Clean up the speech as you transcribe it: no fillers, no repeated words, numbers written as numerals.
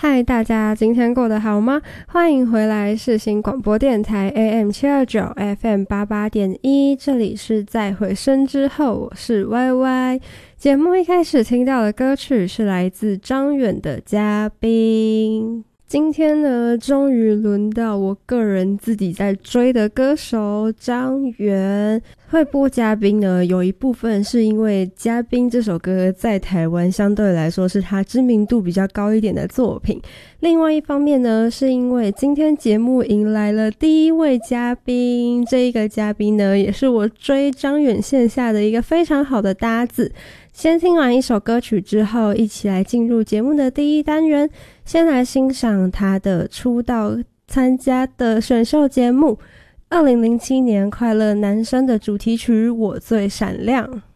嗨，大家今天过得好吗？欢迎回来世新广播电台 AM729 FM88.1，这里是在回声之后，我是 YY。节目一开始听到的歌曲是来自张远的嘉宾。今天呢，终于轮到我个人自己在追的歌手张远。会播嘉宾呢，有一部分是因为嘉宾这首歌在台湾相对来说是他知名度比较高一点的作品，另外一方面呢，是因为今天节目迎来了第一位嘉宾，这一个嘉宾呢，也是我追张远线下的一个非常好的搭子。先听完一首歌曲之后，一起来进入节目的第一单元，先来欣赏他的出道参加的选秀节目2007年快乐男声的主题曲《我最闪亮》。